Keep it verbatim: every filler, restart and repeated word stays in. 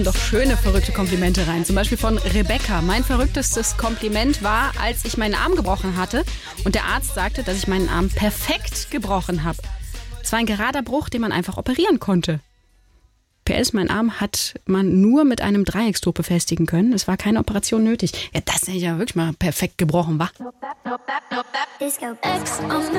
Doch schöne, verrückte Komplimente rein. Zum Beispiel von Rebecca. Mein verrücktestes Kompliment war, als ich meinen Arm gebrochen hatte und der Arzt sagte, dass ich meinen Arm perfekt gebrochen habe. Es war ein gerader Bruch, den man einfach operieren konnte. P S, mein Arm hat man nur mit einem Dreiecksdruck befestigen können. Es war keine Operation nötig. Ja, das ist ja wirklich mal perfekt gebrochen, wa?